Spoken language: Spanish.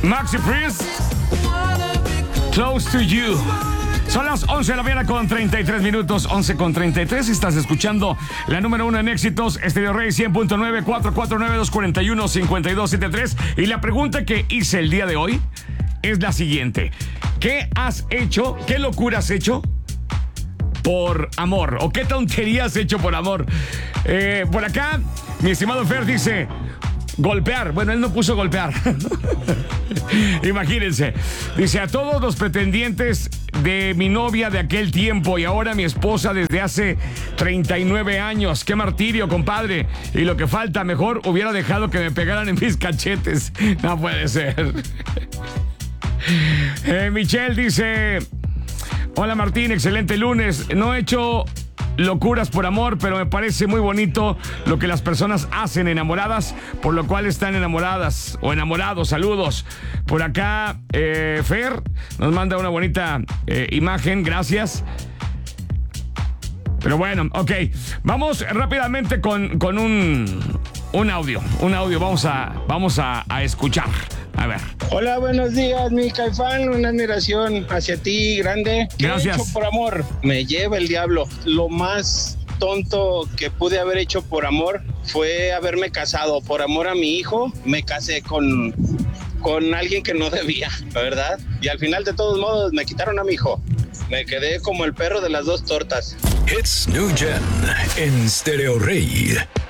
Maxi Priest, Close to You. Son las 11 de la mañana con 33 minutos, 11 con 33. Estás escuchando la número 1 en éxitos, Stereo Rey 100.9, 449-241-5273. Y la pregunta que hice el día de hoy es la siguiente. ¿Qué has hecho? ¿Qué locura has hecho por amor? ¿O qué tontería has hecho por amor? Por acá, mi estimado Fer dice... golpear. Bueno, él no puso golpear. Imagínense. Dice, a todos los pretendientes de mi novia de aquel tiempo y ahora mi esposa desde hace 39 años. Qué martirio, compadre. Y lo que falta, mejor hubiera dejado que me pegaran en mis cachetes. No puede ser. Michelle dice, hola Martín, excelente lunes. No he hecho locuras por amor, pero me parece muy bonito lo que las personas hacen enamoradas, por lo cual están enamoradas o enamorados. Saludos. Por acá, Fer nos manda una bonita imagen, gracias. Pero bueno, ok. Vamos rápidamente con un audio. Vamos a escuchar. A ver. Hola, buenos días, mi Caifán. Una admiración hacia ti, grande. ¿Qué Gracias. he hecho por amor? Me lleva el diablo. Lo más tonto que pude haber hecho por amor fue haberme casado. Por amor a mi hijo, me casé con alguien que no debía, ¿verdad? Y al final, de todos modos, me quitaron a mi hijo. Me quedé como el perro de las dos tortas. Hits New Gen en Stereo Rey.